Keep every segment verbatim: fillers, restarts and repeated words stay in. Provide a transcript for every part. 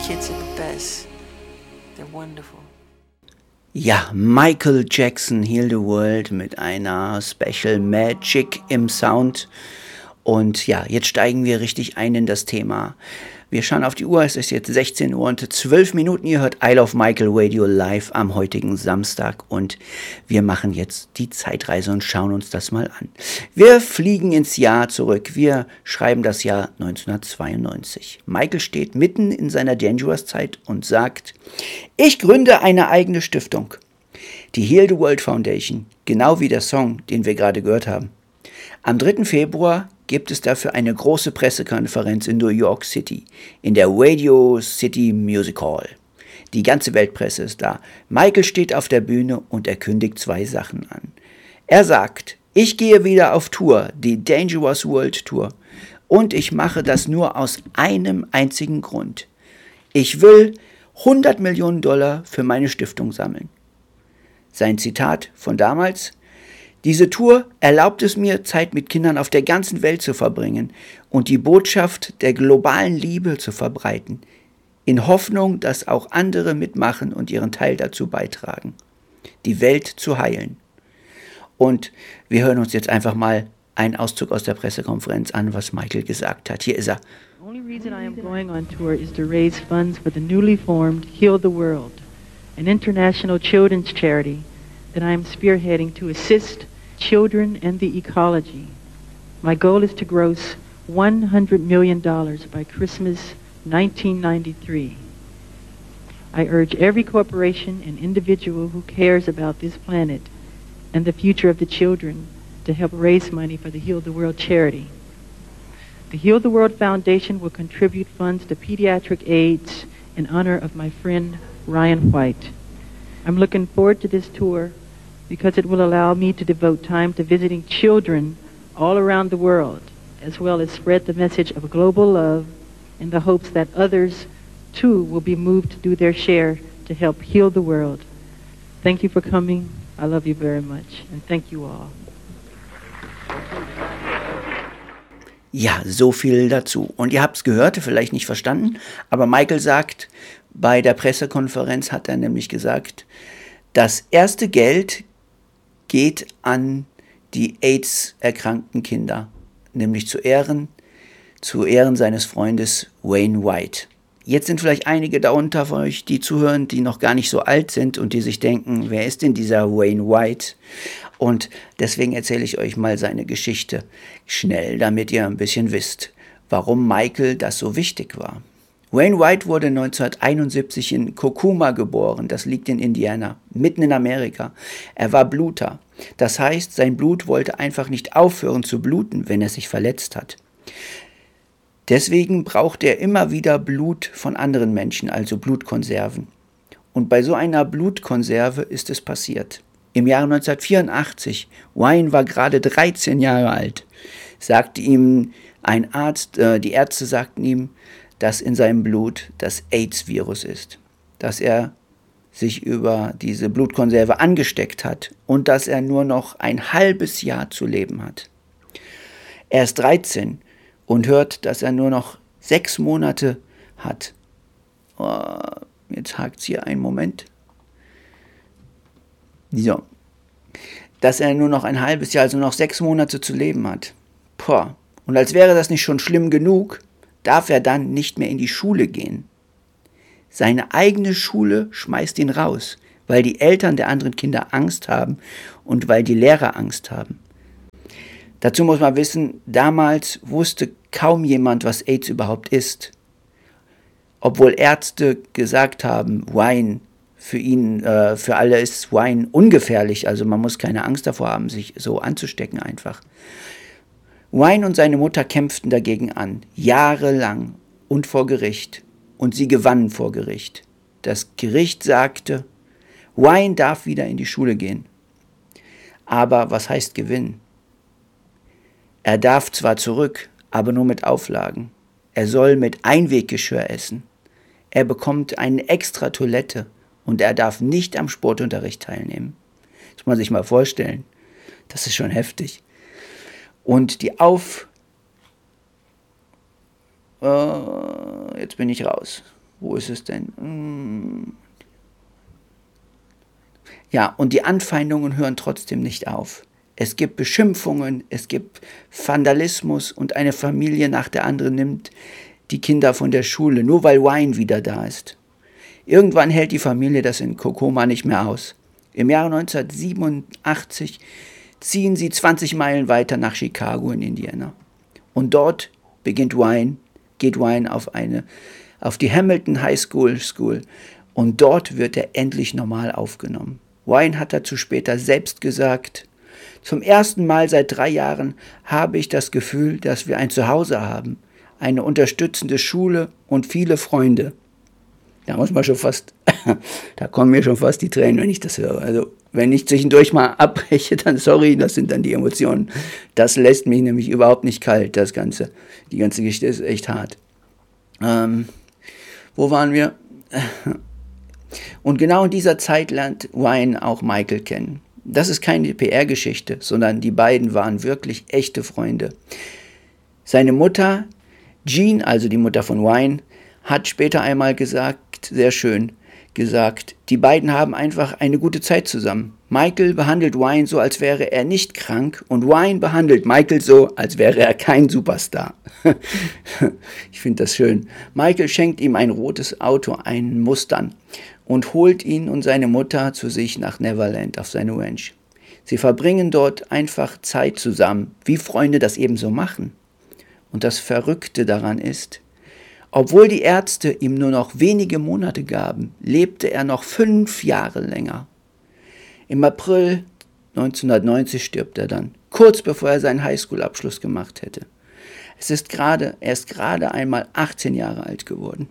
kids are the best. They're wonderful. Ja, Michael Jackson, Heal the World mit einer Special Magic im Sound. Und ja, jetzt steigen wir richtig ein in das Thema. Wir schauen auf die Uhr, es ist jetzt sechzehn Uhr und zwölf Minuten. Ihr hört I Love Michael Radio live am heutigen Samstag und wir machen jetzt die Zeitreise und schauen uns das mal an. Wir fliegen ins Jahr zurück. Wir schreiben das Jahr neunzehnhundertzweiundneunzig. Michael steht mitten in seiner Dangerous-Zeit und sagt: Ich gründe eine eigene Stiftung, die Heal the World Foundation, genau wie der Song, den wir gerade gehört haben. Am dritten Februar gibt es dafür eine große Pressekonferenz in New York City, in der Radio City Music Hall. Die ganze Weltpresse ist da. Michael steht auf der Bühne und er kündigt zwei Sachen an. Er sagt: Ich gehe wieder auf Tour, die Dangerous World Tour. Und ich mache das nur aus einem einzigen Grund. Ich will hundert Millionen Dollar für meine Stiftung sammeln. Sein Zitat von damals: Diese Tour erlaubt es mir, Zeit mit Kindern auf der ganzen Welt zu verbringen und die Botschaft der globalen Liebe zu verbreiten, in Hoffnung, dass auch andere mitmachen und ihren Teil dazu beitragen, die Welt zu heilen. Und wir hören uns jetzt einfach mal einen Auszug aus der Pressekonferenz an, was Michael gesagt hat. Hier ist er. The only reason I am going on tour is to raise funds for the newly formed Heal the World, an international children's charity that I am spearheading to assist children and the ecology. My goal is to gross one hundred million dollars by Christmas nineteen ninety-three. I urge every corporation and individual who cares about this planet and the future of the children to help raise money for the Heal the World charity. The Heal the World Foundation will contribute funds to pediatric AIDS in honor of my friend Ryan White. I'm looking forward to this tour because it will allow me to devote time to visiting children all around the world, as well as spread the message of global love in the hopes that others, too, will be moved to do their share to help heal the world. Thank you for coming. I love you very much, and thank you all. Ja, so viel dazu. Und ihr habt es gehört, vielleicht nicht verstanden, aber Michael sagt, bei der Pressekonferenz hat er nämlich gesagt, das erste Geld geht an die AIDS-erkrankten Kinder, nämlich zu Ehren, zu Ehren seines Freundes Wayne White. Jetzt sind vielleicht einige darunter von euch, die zuhören, die noch gar nicht so alt sind und die sich denken, wer ist denn dieser Wayne White? Und deswegen erzähle ich euch mal seine Geschichte schnell, damit ihr ein bisschen wisst, warum Michael das so wichtig war. Wayne White wurde neunzehnhunderteinundsiebzig in Kokuma geboren, das liegt in Indiana, mitten in Amerika. Er war Bluter, das heißt, sein Blut wollte einfach nicht aufhören zu bluten, wenn er sich verletzt hat. Deswegen brauchte er immer wieder Blut von anderen Menschen, also Blutkonserven. Und bei so einer Blutkonserve ist es passiert. Im Jahre neunzehnhundertvierundachtzig, Wayne war gerade dreizehn Jahre alt, sagte ihm ein Arzt, äh, die Ärzte sagten ihm, dass in seinem Blut das AIDS-Virus ist, dass er sich über diese Blutkonserve angesteckt hat und dass er nur noch ein halbes Jahr zu leben hat. Er ist dreizehn und hört, dass er nur noch sechs Monate hat. Oh, jetzt hakt es hier einen Moment. So. Dass er nur noch ein halbes Jahr, also noch sechs Monate zu leben hat. Puh. Und als wäre das nicht schon schlimm genug, darf er dann nicht mehr in die Schule gehen. Seine eigene Schule schmeißt ihn raus, weil die Eltern der anderen Kinder Angst haben und weil die Lehrer Angst haben. Dazu muss man wissen, damals wusste kaum jemand, was AIDS überhaupt ist. Obwohl Ärzte gesagt haben, Wayne, für ihn, äh, für alle ist Wayne ungefährlich, also man muss keine Angst davor haben, sich so anzustecken einfach. Wayne und seine Mutter kämpften dagegen an, jahrelang und vor Gericht. Und sie gewannen vor Gericht. Das Gericht sagte, Wayne darf wieder in die Schule gehen. Aber was heißt gewinnen? Er darf zwar zurück, aber nur mit Auflagen. Er soll mit Einweggeschirr essen. Er bekommt eine extra Toilette und er darf nicht am Sportunterricht teilnehmen. Das muss man sich mal vorstellen. Das ist schon heftig. Und die Auf... Äh, jetzt bin ich raus. Wo ist es denn? Hm. Ja, und die Anfeindungen hören trotzdem nicht auf. Es gibt Beschimpfungen, es gibt Vandalismus und eine Familie nach der anderen nimmt die Kinder von der Schule, nur weil Wine wieder da ist. Irgendwann hält die Familie das in Kokomo nicht mehr aus. Im Jahre neunzehnhundertsiebenundachtzig ziehen sie zwanzig Meilen weiter nach Chicago in Indiana. Und dort beginnt Wine, geht Wine auf, eine, auf die Hamilton High School, School und dort wird er endlich normal aufgenommen. Wine hat dazu später selbst gesagt, zum ersten Mal seit drei Jahren habe ich das Gefühl, dass wir ein Zuhause haben, eine unterstützende Schule und viele Freunde. Da muss man schon fast, da kommen mir schon fast die Tränen, wenn ich das höre. Also wenn ich zwischendurch mal abbreche, dann sorry, das sind dann die Emotionen. Das lässt mich nämlich überhaupt nicht kalt, das Ganze. Die ganze Geschichte ist echt hart. Ähm, wo waren wir? Und genau in dieser Zeit lernt Wine auch Michael kennen. Das ist keine P R-Geschichte, sondern die beiden waren wirklich echte Freunde. Seine Mutter, Jean, also die Mutter von Wine, hat später einmal gesagt, sehr schön gesagt, die beiden haben einfach eine gute Zeit zusammen. Michael behandelt Wine so, als wäre er nicht krank und Wine behandelt Michael so, als wäre er kein Superstar. Ich finde das schön. Michael schenkt ihm ein rotes Auto, einen Mustang, und holt ihn und seine Mutter zu sich nach Neverland auf seine Ranch. Sie verbringen dort einfach Zeit zusammen, wie Freunde das eben so machen. Und das Verrückte daran ist, obwohl die Ärzte ihm nur noch wenige Monate gaben, lebte er noch fünf Jahre länger. Im April neunzehnhundertneunzig stirbt er dann, kurz bevor er seinen Highschool-Abschluss gemacht hätte. Es ist gerade, er ist gerade einmal achtzehn Jahre alt geworden.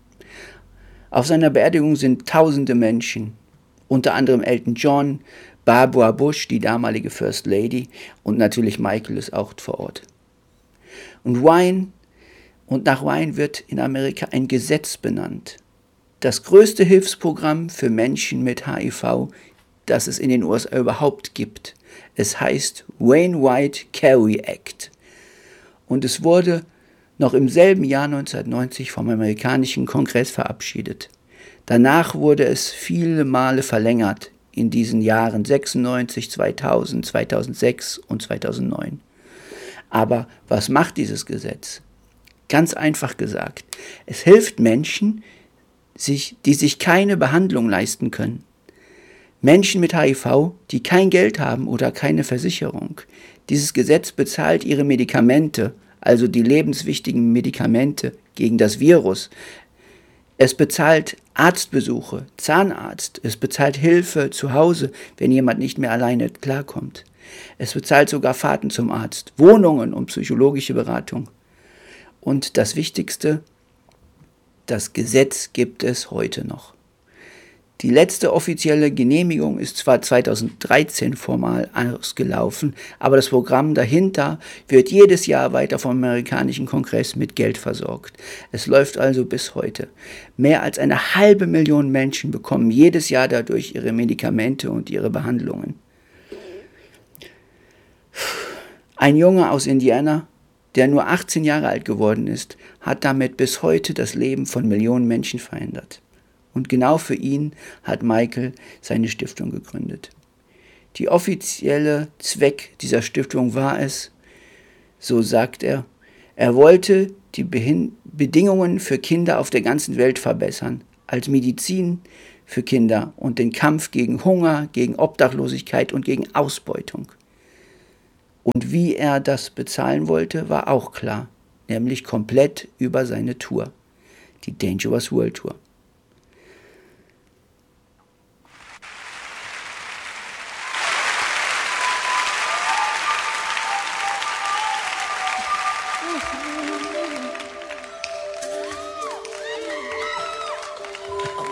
Auf seiner Beerdigung sind tausende Menschen, unter anderem Elton John, Barbara Bush, die damalige First Lady, und natürlich Michael ist auch vor Ort. Und Wine, und nach Wine wird in Amerika ein Gesetz benannt. Das größte Hilfsprogramm für Menschen mit H I V, das es in den U S A überhaupt gibt. Es heißt Wainwright Carey Act. Und es wurde noch im selben Jahr neunzehnhundertneunzig vom amerikanischen Kongress verabschiedet. Danach wurde es viele Male verlängert in diesen Jahren sechsundneunzig, zweitausend, zweitausendsechs und zweitausendneun. Aber was macht dieses Gesetz? Ganz einfach gesagt, es hilft Menschen, sich, die sich keine Behandlung leisten können. Menschen mit H I V, die kein Geld haben oder keine Versicherung. Dieses Gesetz bezahlt ihre Medikamente, also die lebenswichtigen Medikamente gegen das Virus. Es bezahlt Arztbesuche, Zahnarzt, es bezahlt Hilfe zu Hause, wenn jemand nicht mehr alleine klarkommt. Es bezahlt sogar Fahrten zum Arzt, Wohnungen und psychologische Beratung. Und das Wichtigste, das Gesetz gibt es heute noch. Die letzte offizielle Genehmigung ist zwar zweitausenddreizehn formal ausgelaufen, aber das Programm dahinter wird jedes Jahr weiter vom amerikanischen Kongress mit Geld versorgt. Es läuft also bis heute. Mehr als eine halbe Million Menschen bekommen jedes Jahr dadurch ihre Medikamente und ihre Behandlungen. Ein Junge aus Indiana, der nur achtzehn Jahre alt geworden ist, hat damit bis heute das Leben von Millionen Menschen verändert. Und genau für ihn hat Michael seine Stiftung gegründet. Die offizielle Zweck dieser Stiftung war es, so sagt er, er wollte die Behin- Bedingungen für Kinder auf der ganzen Welt verbessern, als Medizin für Kinder und den Kampf gegen Hunger, gegen Obdachlosigkeit und gegen Ausbeutung. Und wie er das bezahlen wollte, war auch klar, nämlich komplett über seine Tour, die Dangerous World Tour.